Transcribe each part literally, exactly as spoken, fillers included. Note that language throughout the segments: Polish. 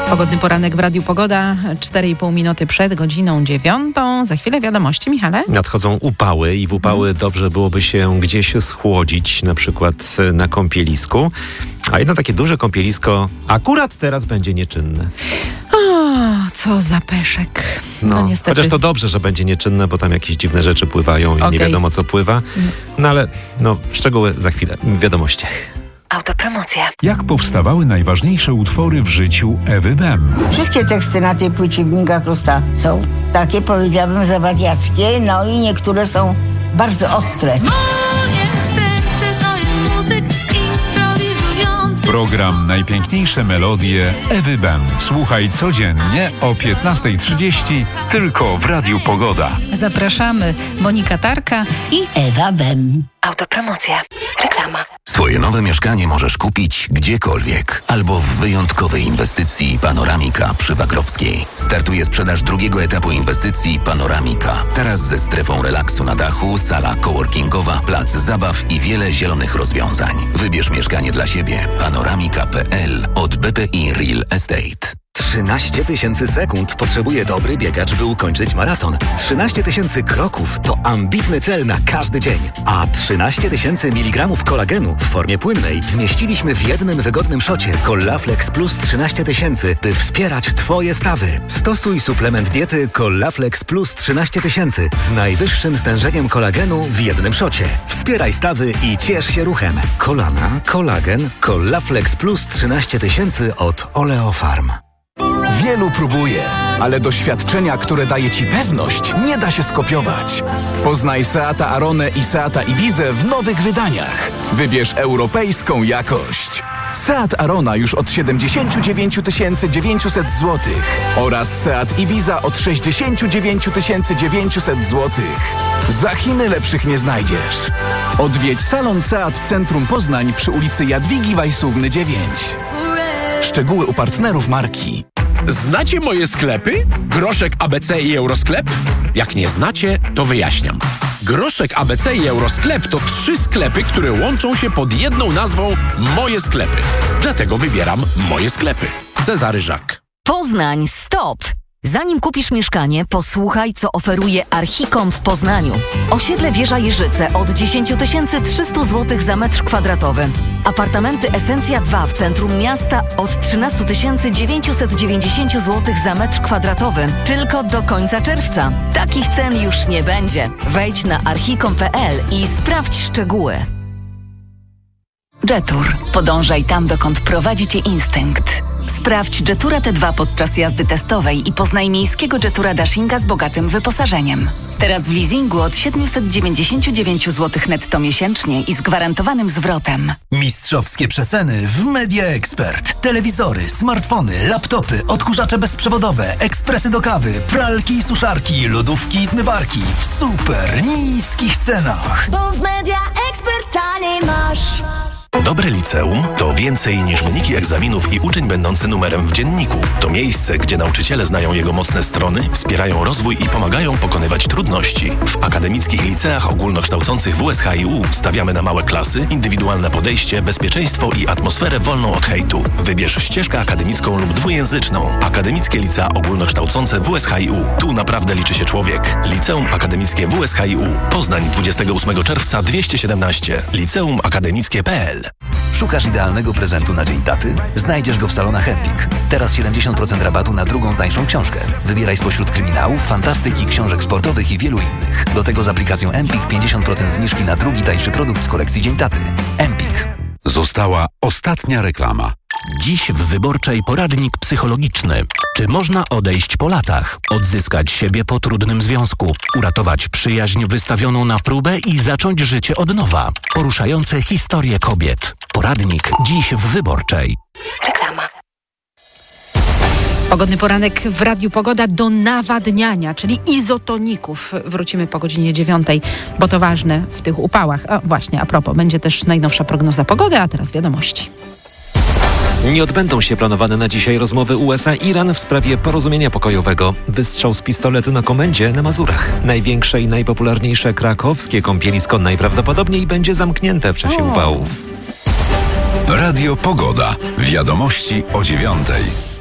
Pogodny poranek w Radiu Pogoda, cztery i pół minuty przed godziną dziewiątą. Za chwilę wiadomości, Michale. Nadchodzą upały i w upały hmm. dobrze byłoby się gdzieś schłodzić, na przykład na kąpielisku. A jedno takie duże kąpielisko akurat teraz będzie nieczynne. O, co za peszek. No, no niestety. Chociaż to dobrze, że będzie nieczynne, bo tam jakieś dziwne rzeczy pływają i okay. nie wiadomo co pływa. No ale no, szczegóły za chwilę w wiadomościach. Autopromocja. Jak powstawały najważniejsze utwory w życiu Ewy Bem? Wszystkie teksty na tej płycie Wnika Krusta są takie, powiedziałabym, zawadiackie, no i niektóre są bardzo ostre. Program Najpiękniejsze melodie Ewy Bem. Słuchaj codziennie o piętnasta trzydzieści tylko w Radiu Pogoda. Zapraszamy Monika Tarka i Ewa Bem. Autopromocja. Reklama. Swoje nowe mieszkanie możesz kupić gdziekolwiek albo w wyjątkowej inwestycji Panoramika przy Wagrowskiej. Startuje sprzedaż drugiego etapu inwestycji Panoramika. Teraz ze strefą relaksu na dachu, sala coworkingowa, plac zabaw i wiele zielonych rozwiązań. Wybierz mieszkanie dla siebie. Panoramika kropka p l od B P I Real Estate. trzynaście tysięcy sekund potrzebuje dobry biegacz, by ukończyć maraton. trzynaście tysięcy kroków to ambitny cel na każdy dzień. A trzynaście tysięcy miligramów kolagenu w formie płynnej zmieściliśmy w jednym wygodnym szocie Collaflex Plus trzynaście tysięcy, by wspierać Twoje stawy. Stosuj suplement diety Collaflex Plus trzynaście tysięcy z najwyższym stężeniem kolagenu w jednym szocie. Wspieraj stawy i ciesz się ruchem. Kolana, kolagen, Collaflex Plus trzynaście tysięcy od Oleofarm. Wielu próbuje, ale doświadczenia, które daje Ci pewność, nie da się skopiować. Poznaj Seata Aronę i Seata Ibizę w nowych wydaniach. Wybierz europejską jakość. Seat Arona już od siedemdziesiąt dziewięć tysięcy dziewięćset złotych oraz Seat Ibiza od sześćdziesiąt dziewięć tysięcy dziewięćset złotych. Za Chiny lepszych nie znajdziesz. Odwiedź salon Seat Centrum Poznań przy ulicy Jadwigi Wajsówny dziewięć. Szczegóły u partnerów marki. Znacie moje sklepy? Groszek A B C i Eurosklep? Jak nie znacie, to wyjaśniam. Groszek A B C i Eurosklep to trzy sklepy, które łączą się pod jedną nazwą Moje Sklepy. Dlatego wybieram Moje Sklepy. Cezary Żak. Poznań, stop! Zanim kupisz mieszkanie, posłuchaj, co oferuje Archicom w Poznaniu. Osiedle Wieża Jeżyce od dziesięć tysięcy trzysta złotych za metr kwadratowy. Apartamenty Esencja dwa w centrum miasta od trzynaście tysięcy dziewięćset dziewięćdziesiąt złotych za metr kwadratowy. Tylko do końca czerwca. Takich cen już nie będzie. Wejdź na archicom kropka p l i sprawdź szczegóły. Jetour. Podążaj tam, dokąd prowadzi Cię instynkt. Sprawdź Jetura T dwa podczas jazdy testowej i poznaj miejskiego Jetura Dashinga z bogatym wyposażeniem. Teraz w leasingu od siedemset dziewięćdziesiąt dziewięć złotych netto miesięcznie i z gwarantowanym zwrotem. Mistrzowskie przeceny w Media Expert. Telewizory, smartfony, laptopy, odkurzacze bezprzewodowe, ekspresy do kawy, pralki i suszarki, lodówki i zmywarki w super niskich cenach. Bo w Media Expert taniej masz. Dobre liceum to więcej niż wyniki egzaminów i uczeń będący numerem w dzienniku. To miejsce, gdzie nauczyciele znają jego mocne strony, wspierają rozwój i pomagają pokonywać trudności. W akademickich liceach ogólnokształcących W S H I U stawiamy na małe klasy, indywidualne podejście, bezpieczeństwo i atmosferę wolną od hejtu. Wybierz ścieżkę akademicką lub dwujęzyczną. Akademickie licea ogólnokształcące W S H I U. Tu naprawdę liczy się człowiek. Liceum Akademickie W S H I U. Poznań dwudziestego ósmego czerwca dwieście siedemnaście. liceum akademickie kropka p l. Szukasz idealnego prezentu na Dzień Taty? Znajdziesz go w salonach Empik. Teraz siedemdziesiąt procent rabatu na drugą tańszą książkę. Wybieraj spośród kryminałów, fantastyki, książek sportowych i wielu innych. Do tego z aplikacją Empik pięćdziesiąt procent zniżki na drugi tańszy produkt z kolekcji Dzień Taty. Empik. Została ostatnia reklama. Dziś w Wyborczej poradnik psychologiczny. Czy można odejść po latach, odzyskać siebie po trudnym związku, uratować przyjaźń wystawioną na próbę i zacząć życie od nowa? Poruszające historie kobiet. Poradnik dziś w Wyborczej. Reklama. Pogodny poranek w Radiu Pogoda do nawadniania, czyli izotoników. Wrócimy po godzinie dziewiątej, bo to ważne w tych upałach. A właśnie, a propos, będzie też najnowsza prognoza pogody, a teraz wiadomości. Nie odbędą się planowane na dzisiaj rozmowy U S A-Iran w sprawie porozumienia pokojowego. Wystrzał z pistoletu na komendzie na Mazurach. Największe i najpopularniejsze krakowskie kąpielisko najprawdopodobniej będzie zamknięte w czasie upałów. Radio Pogoda. Wiadomości o dziewiątej.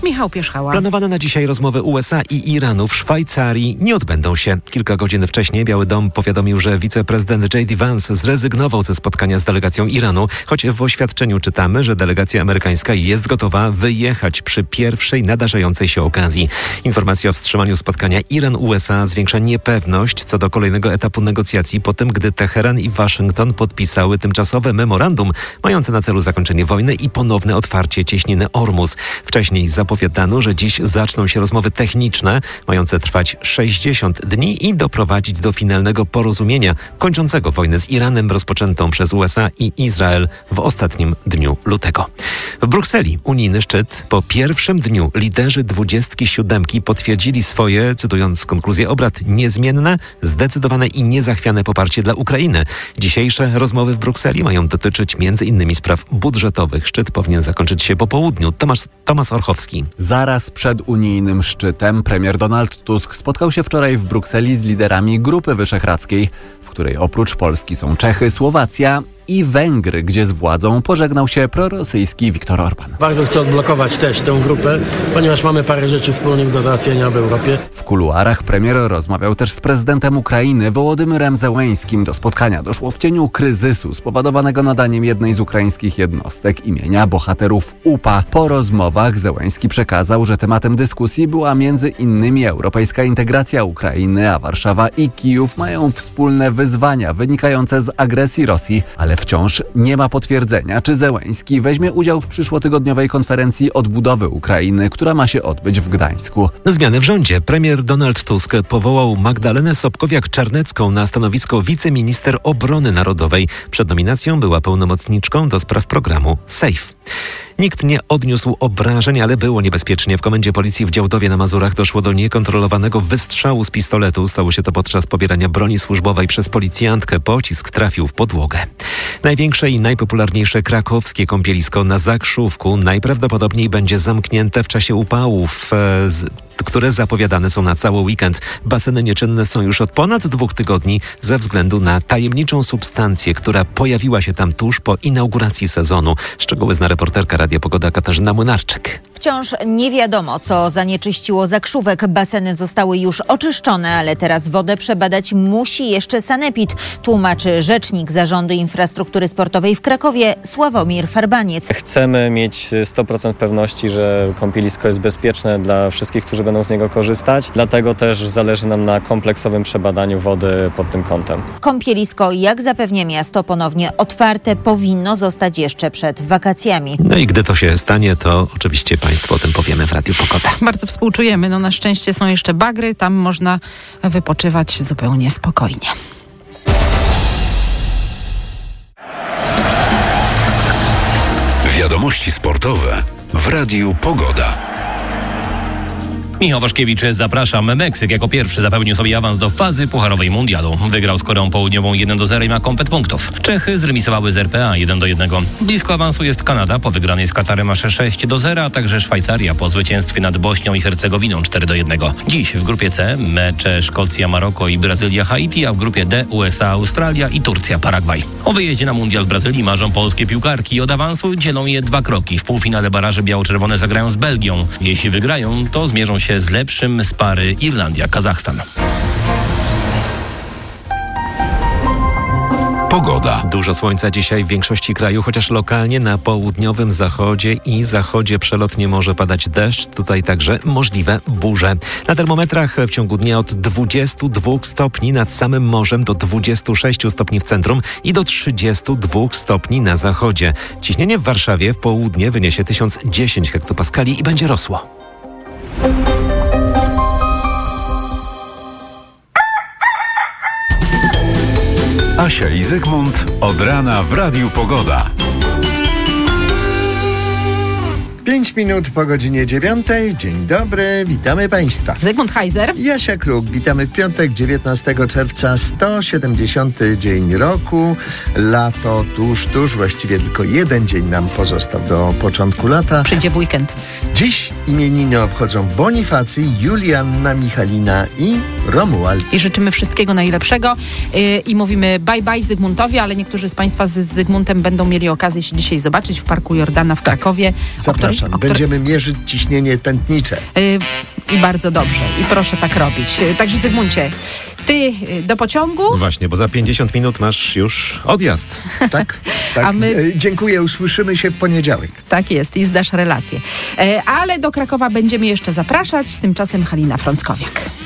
Michał Pierzchała. Planowane na dzisiaj rozmowy U S A i Iranu w Szwajcarii nie odbędą się. Kilka godzin wcześniej Biały Dom powiadomił, że wiceprezydent J D Vance zrezygnował ze spotkania z delegacją Iranu, choć w oświadczeniu czytamy, że delegacja amerykańska jest gotowa wyjechać przy pierwszej nadarzającej się okazji. Informacja o wstrzymaniu spotkania Iran-U S A zwiększa niepewność co do kolejnego etapu negocjacji po tym, gdy Teheran i Waszyngton podpisały tymczasowe memorandum mające na celu zakończenie wojny i ponowne otwarcie cieśniny Ormus. Wcześniej zapowiadano, że dziś zaczną się rozmowy techniczne mające trwać sześćdziesiąt dni i doprowadzić do finalnego porozumienia kończącego wojnę z Iranem rozpoczętą przez U S A i Izrael w ostatnim dniu lutego. W Brukseli unijny szczyt. Po pierwszym dniu liderzy dwudziestki siódemki potwierdzili swoje, cytując konkluzję obrad, niezmienne, zdecydowane i niezachwiane poparcie dla Ukrainy. Dzisiejsze rozmowy w Brukseli mają dotyczyć między innymi spraw budżetowych. Szczyt powinien zakończyć się po południu. Tomasz, Tomasz Orchowski. Zaraz przed unijnym szczytem premier Donald Tusk spotkał się wczoraj w Brukseli z liderami Grupy Wyszehradzkiej, w której oprócz Polski są Czechy, Słowacja i Węgry, gdzie z władzą pożegnał się prorosyjski Viktor Orban. Bardzo chcę odblokować też tę grupę, ponieważ mamy parę rzeczy wspólnych do załatwienia w Europie. W kuluarach premier rozmawiał też z prezydentem Ukrainy Wołodymyrem Zełeńskim. Do spotkania doszło w cieniu kryzysu spowodowanego nadaniem jednej z ukraińskich jednostek imienia bohaterów U P A. Po rozmowach Zełeński przekazał, że tematem dyskusji była między innymi europejska integracja Ukrainy, a Warszawa i Kijów mają wspólne wyzwania wynikające z agresji Rosji, ale wciąż nie ma potwierdzenia, czy Zełeński weźmie udział w przyszłotygodniowej konferencji odbudowy Ukrainy, która ma się odbyć w Gdańsku. Zmiany w rządzie. Premier Donald Tusk powołał Magdalenę Sobkowiak-Czarnecką na stanowisko wiceminister obrony narodowej. Przed nominacją była pełnomocniczką do spraw programu SAFE. Nikt nie odniósł obrażeń, ale było niebezpiecznie. W komendzie policji w Działdowie na Mazurach doszło do niekontrolowanego wystrzału z pistoletu. Stało się to podczas pobierania broni służbowej przez policjantkę. Pocisk trafił w podłogę. Największe i najpopularniejsze krakowskie kąpielisko na Zakrzówku najprawdopodobniej będzie zamknięte w czasie upałów, e, z, które zapowiadane są na cały weekend. Baseny nieczynne są już od ponad dwóch tygodni ze względu na tajemniczą substancję, która pojawiła się tam tuż po inauguracji sezonu. Szczegóły zna reporterka Radia Pogoda Katarzyna Młynarczyk. Wciąż nie wiadomo, co zanieczyściło Zakrzówek. Baseny zostały już oczyszczone, ale teraz wodę przebadać musi jeszcze sanepid, tłumaczy rzecznik Zarządu Infrastruktury Sportowej w Krakowie Sławomir Farbaniec. Chcemy mieć sto procent pewności, że kąpielisko jest bezpieczne dla wszystkich, którzy będą z niego korzystać. Dlatego też zależy nam na kompleksowym przebadaniu wody pod tym kątem. Kąpielisko, jak zapewnia miasto, ponownie otwarte powinno zostać jeszcze przed wakacjami. No i gdy to się stanie, to oczywiście Państwu o tym powiemy w Radiu Pogoda. Bardzo współczujemy. No na szczęście są jeszcze bagry. Tam można wypoczywać zupełnie spokojnie. Wiadomości sportowe w Radiu Pogoda. Michał Waszkiewicz, zapraszam. Meksyk jako pierwszy zapewnił sobie awans do fazy pucharowej mundialu. Wygrał z Koreą Południową jeden do zera i ma komplet punktów. Czechy zremisowały z R P A jeden do jednego. Blisko awansu jest Kanada po wygranej z Katarem aż sześć do zera, a także Szwajcaria po zwycięstwie nad Bośnią i Hercegowiną cztery do jednego. Dziś w grupie C mecze Szkocja, Maroko i Brazylia, Haiti, a w grupie D U S A, Australia i Turcja, Paragwaj. O wyjeździe na mundial w Brazylii marzą polskie piłkarki. Od awansu dzielą je dwa kroki. W półfinale baraży biało-czerwone zagrają z Belgią. Jeśli wygrają, to zmierzą się z lepszym z pary Irlandia-Kazachstan. Pogoda. Dużo słońca dzisiaj w większości kraju, chociaż lokalnie na południowym zachodzie i zachodzie przelotnie może padać deszcz. Tutaj także możliwe burze. Na termometrach w ciągu dnia od dwudziestu dwóch stopni nad samym morzem do dwudziestu sześciu stopni w centrum i do trzydziestu dwóch stopni na zachodzie. Ciśnienie w Warszawie w południe wyniesie tysiąc dziesięć hektopaskali i będzie rosło. Asia i Zygmunt od rana w Radiu Pogoda. Pięć minut po godzinie dziewiątej. Dzień dobry, witamy Państwa. Zygmunt Heiser. Jasia Kruk, witamy w piątek, dziewiętnastego czerwca, sto siedemdziesiąty dzień roku. Lato tuż, tuż, właściwie tylko jeden dzień nam pozostał do początku lata. Przyjdzie w weekend. Dziś imieniny obchodzą Bonifacy, Julianna, Michalina i Romuald. I życzymy wszystkiego najlepszego yy, i mówimy bye bye Zygmuntowi, ale niektórzy z Państwa z Zygmuntem będą mieli okazję się dzisiaj zobaczyć w Parku Jordana w Krakowie. Zapraszam. O której, o Będziemy której... mierzyć ciśnienie tętnicze. Yy, I bardzo dobrze. I proszę tak robić. Yy, także Zygmuncie, ty yy, do pociągu. Właśnie, bo za pięćdziesiąt minut masz już odjazd. Tak, tak. A my... yy, dziękuję, usłyszymy się w poniedziałek. Tak jest i zdasz relację. Yy, ale do Krakowa będziemy jeszcze zapraszać. Tymczasem Halina Frąckowiak.